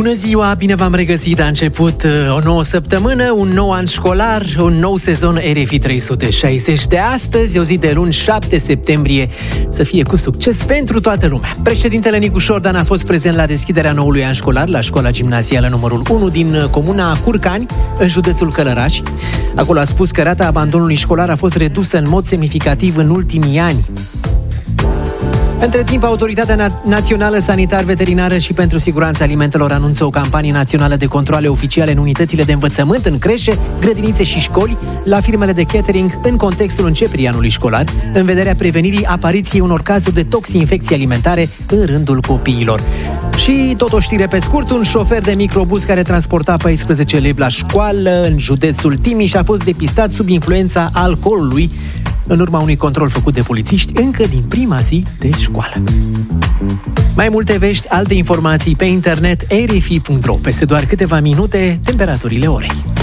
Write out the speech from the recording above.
Bună ziua, bine v-am regăsit, a început o nouă săptămână, un nou an școlar, un nou sezon RFI 360 de astăzi, o zi de luni 7 septembrie, să fie cu succes pentru toată lumea. Președintele Nicu Șordan a fost prezent la deschiderea noului an școlar la școala gimnazială numărul 1 din comuna Curcani, în județul Călărași. Acolo a spus că rata abandonului școlar a fost redusă în mod semnificativ în ultimii ani. Între timp, Autoritatea Națională Sanitar-Veterinară și pentru Siguranța Alimentelor anunță o campanie națională de controale oficiale în unitățile de învățământ, în creșe, grădinițe și școli, la firmele de catering, în contextul începerii anului școlar, în vederea prevenirii apariției unor cazuri de toxinfecții alimentare în rândul copiilor. Și tot o știre pe scurt, un șofer de microbus care transporta 14 elevi la școală în județul Timiș a fost depistat sub influența alcoolului în urma unui control făcut de polițiști încă din prima zi de școală. Mai multe vești, alte informații pe internet, rfi.ro. Peste doar câteva minute, temperaturile orei.